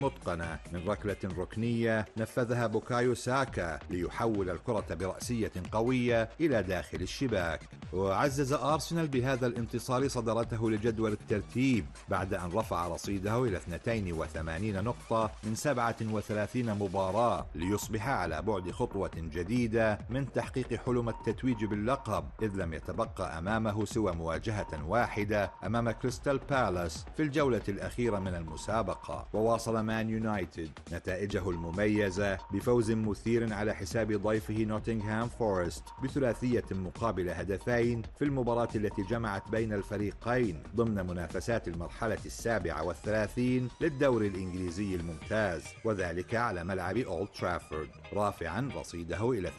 متقنة من ركلة ركنية نفذها بوكايو ساكا ليحول الكرة برأسية قوية إلى داخل الشباك. وعزز أرسنال بهذا الانتصار صدارته لجدول الترتيب بعد أن رفع رصيده إلى 82 نقطة من 37 مباراة، ليصبح على بعد خطوة جديدة من تحقيق حلم التتويج باللقب، إذ لم يتبقى أمامه سوى مواجهة واحدة أمام كريستال بالاس في الجولة الأخيرة من المسابقة. وواصل مان يونايتد نتائجه المميزة بفوز مثير على حساب ضيفه نوتنغهام فورست بثلاثية مقابل هدفين في المباراة التي جمعت بين الفريقين ضمن منافسات المرحلة 37 للدوري الإنجليزي الممتاز، وذلك على ملعب أولد ترافورد، رافعا رصيده إلى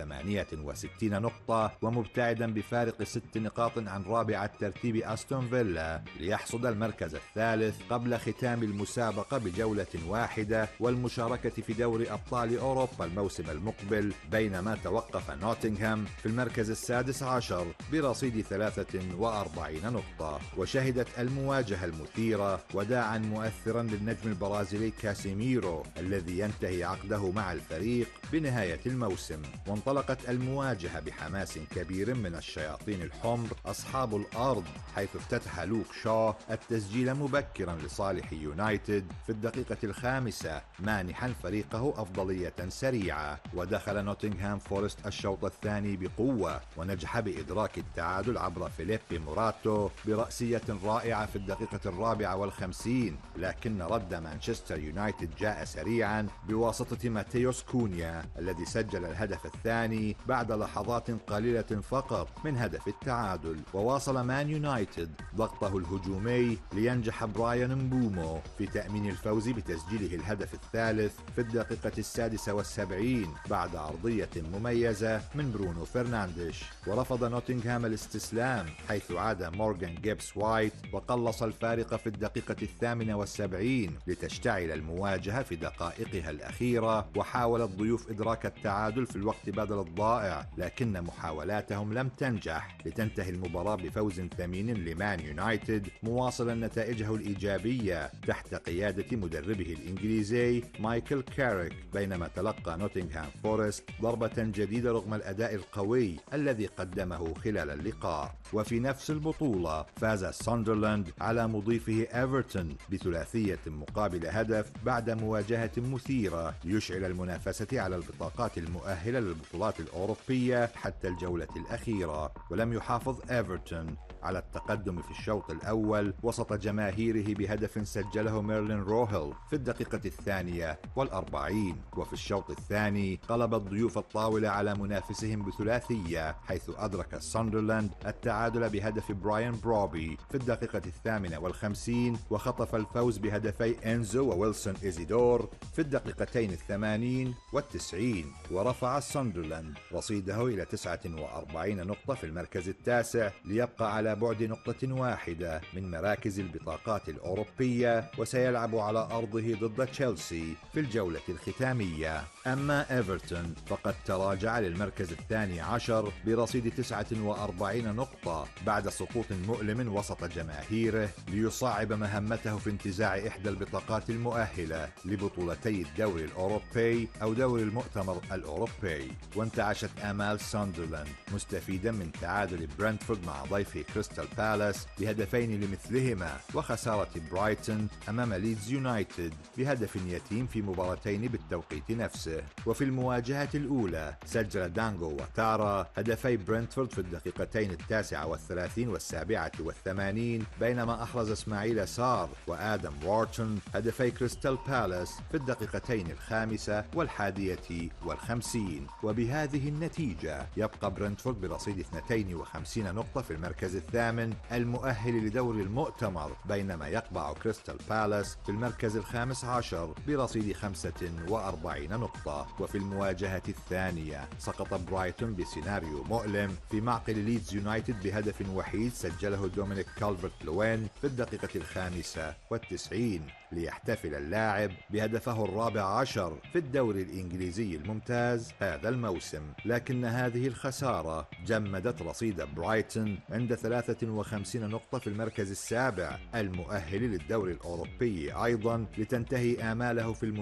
68 نقطة ومبتعدا بفارق 6 نقاط عن رابع الترتيب أستون فيلا ليحصد المركز الثالث قبل ختام المسابقة بجولة واحدة والمشاركة في دوري أبطال أوروبا الموسم المقبل، بينما توقف نوتنغهام في المركز السادس عشر برصيد 43 نقطة. وشهدت المواجهة المثيرة وداعا مؤثرا للنجم البرازيلي كاسيميرو الذي ينتهي عقده مع الفريق بنهاية الموسم، وانطلقت المواجهة بحماس كبير من الشياطين الحمر أصحاب الأرض، حيث افتتح لوك شو التسجيل مبكرا لصالح يونايتد في الدقيقة الخامسة مانحا فريقه أفضلية سريعة. ودخل نوتنغهام فورست الشوط الثاني بقوة ونجح بإدراك التعادل عبر فيليبي موراتو برأسية رائعة في الدقيقة 54، لكن رد مانشستر يونايتد جاء سريعا بواسطة ماتيوس كونيا الذي سجل الهدف الثاني بعد لحظات قليلة فقط من هدف التعادل. وواصل مان يونايتد ضغطه الهجومي لينجح براين مبومو في تأمين الفوز بتسجيله الهدف الثالث في الدقيقة 76 بعد عرضية مميزة من برونو فرنانديش. ورفض نوتنغهام الاستسلام حيث عاد مورغان جيبس وايت وقلص الفارق في الدقيقة 78 لتشتعل المواجهة في دقائقها الأخيرة. وحاول الضيوف إدراك التعادل في الوقت بدل الضائع، لكن محاولاتهم لم تنجح لتنتهي المباراة بفوز ثمين لمان يونايتد مواصلا نتائجه الإيجابية تحت قيادة مدربه الإنجليزي مايكل كاريك، بينما تلقى نوتنغهام فورست ضربة جديدة رغم الأداء القوي الذي قدمه خلال اللقاء. وفي نفس البطولة فاز ساندرلاند على مضيفه إيفرتون بثلاثية مقابل هدف بعد مواجهة مثيرة ليشعل المنافسة على البطاقات المؤهلة للبطولات الأوروبية حتى الجولة الأخيرة. ولم يحافظ إيفرتون على التقدم في الشوط الأول وسط جماهيره بهدف سجله ميرلين روهيل في الدقيقة 42، وفي الشوط الثاني قلب الضيوف الطاولة على منافسهم بثلاثية حيث أدرك ساندرلاند التعادل بهدف براين بروبي في الدقيقة 58 وخطف الفوز بهدفي إنزو وويلسون إيزيدور في الدقيقتين 80 و90، ورفع ساندرلاند رصيده إلى 49 نقطة في المركز التاسع ليبقى على بعد نقطة واحدة من مراكز البطاقات الأوروبية، وسيلعب على أرضه ضد تشيلسي في الجولة الختامية. أما إيفرتون فقد تراجع للمركز الثاني عشر برصيد 49 نقطة بعد سقوط مؤلم وسط جماهيره ليصعب مهمته في انتزاع إحدى البطاقات المؤهلة لبطولتي الدوري الأوروبي أو دوري المؤتمر الأوروبي. وانتعشت آمال ساندرلاند مستفيدا من تعادل برنتفورد مع ضيفه كريستال بالاس بهدفين لمثلهما، وخسارة برايتون أمام ليدز يونايتد بهدف يتيم في مباراتين بالتوقيت نفسه. وفي المواجهة الأولى سجل دانغو وتارا هدفي برنتفورد في الدقيقتين 39 و87، بينما أحرز إسماعيل سار وآدم وارتون هدفي كريستال بالاس في الدقيقتين 5 و51. وبهذه النتيجة يبقى برنتفورد برصيد 52 نقطة في المركز الثامن المؤهل لدوري المؤتمر، بينما يقبع كريستال بالاس في المركز الخامس عشر برصيد 45 نقطة. وفي المواجهة الثانية سقط برايتون بسيناريو مؤلم في معقل ليدز يونايتد بهدف وحيد سجله دومينيك كالفرت لوين في الدقيقة 95 ليحتفل اللاعب بهدفه الرابع عشر في الدوري الإنجليزي الممتاز هذا الموسم. لكن هذه الخسارة جمدت رصيد برايتون عند 53 نقطة في المركز السابع المؤهل للدوري الأوروبي، أيضا لتنتهي آماله في